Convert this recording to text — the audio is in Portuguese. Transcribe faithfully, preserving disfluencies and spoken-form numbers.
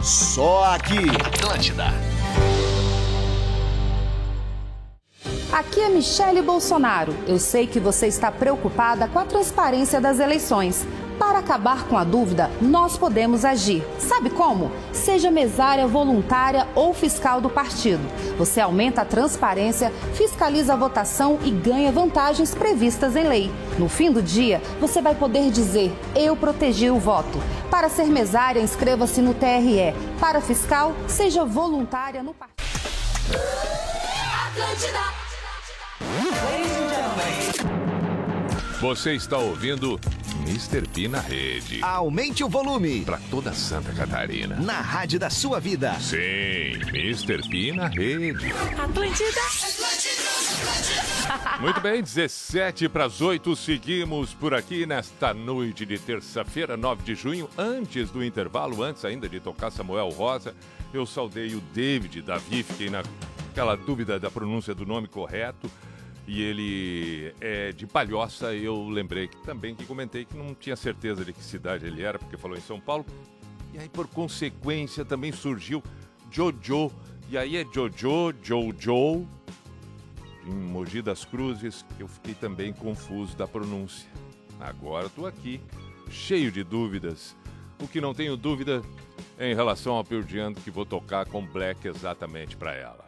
Só aqui, Atlântida. Aqui é Michele Bolsonaro. Eu sei que você está preocupada com a transparência das eleições. Para acabar com a dúvida, nós podemos agir. Sabe como? Seja mesária voluntária ou fiscal do partido. Você aumenta a transparência, fiscaliza a votação e ganha vantagens previstas em lei. No fim do dia, você vai poder dizer: eu protegi o voto. Para ser mesária, inscreva-se no T R E. Para fiscal, seja voluntária no partido. Você está ouvindo mister P na rede. Aumente o volume. Para toda Santa Catarina. Na rádio da sua vida. Sim, mister P na rede. Atlântida. Muito bem, dezessete para as oito. Seguimos por aqui nesta noite de terça-feira, nove de junho. Antes do intervalo, antes ainda de tocar Samuel Rosa, eu saudei o David Davi. Fiquei naquela dúvida da pronúncia do nome correto. E ele é de Palhoça. Eu lembrei que, também que comentei que não tinha certeza de que cidade ele era, porque falou em São Paulo. E aí, por consequência, também surgiu Jojo. E aí é Jojo, Jojo, em Mogi das Cruzes. Eu fiquei também confuso da pronúncia. Agora estou aqui, cheio de dúvidas. O que não tenho dúvida é em relação ao Pearl Jam, que vou tocar com Black exatamente para ela.